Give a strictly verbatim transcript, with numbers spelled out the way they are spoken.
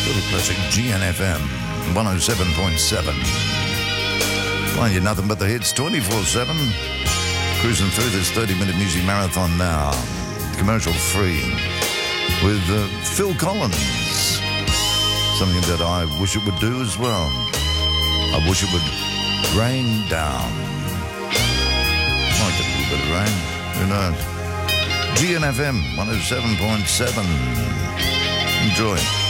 Little classic G N F M, one oh seven point seven. Playing you nothing but the hits twenty-four seven. Cruising through this thirty-minute music marathon now. Commercial free. With uh, Phil Collins. Something that I wish it would do as well. I wish it would rain down. Might get a little bit of rain. Who knows? G N F M one oh seven point seven. Enjoy.